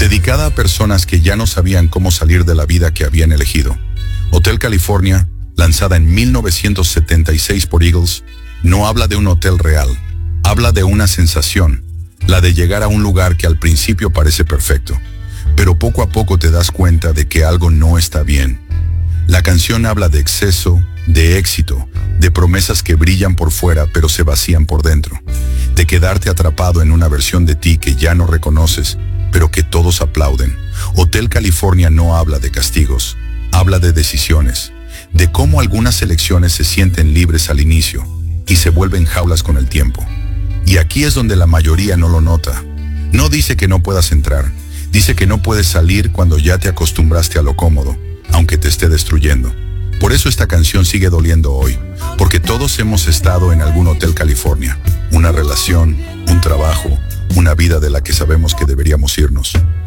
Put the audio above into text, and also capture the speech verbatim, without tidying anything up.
dedicada a personas que ya no sabían cómo salir de la vida que habían elegido. Hotel California, lanzada en mil novecientos setenta y seis por Eagles, no habla de un hotel real, habla de una sensación, la de llegar a un lugar que al principio parece perfecto, pero poco a poco te das cuenta de que algo no está bien. La canción habla de exceso, de éxito, de promesas que brillan por fuera pero se vacían por dentro, de quedarte atrapado en una versión de ti que ya no reconoces, pero que todos aplauden. Hotel California no habla de castigos, habla de decisiones, de cómo algunas elecciones se sienten libres al inicio y se vuelven jaulas con el tiempo. Y aquí es donde la mayoría no lo nota. No dice que no puedas entrar, dice que no puedes salir cuando ya te acostumbraste a lo cómodo, aunque te esté destruyendo. Por eso esta canción sigue doliendo hoy, porque todos hemos estado en algún Hotel California, una relación, un trabajo, una vida de la que sabemos que deberíamos irnos.